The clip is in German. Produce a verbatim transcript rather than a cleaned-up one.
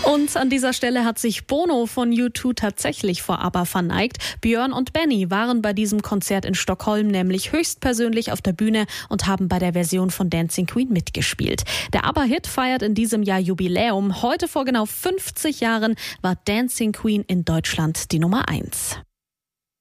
Und an dieser Stelle hat sich Bono von U zwei tatsächlich vor ABBA verneigt. Björn und Benny waren bei diesem Konzert in Stockholm nämlich höchstpersönlich auf der Bühne und haben bei der Version von Dancing Queen mitgespielt. Der ABBA-Hit feiert in diesem Jahr Jubiläum. Heute vor genau fünfzig Jahren war Dancing Queen in Deutschland die Nummer eins.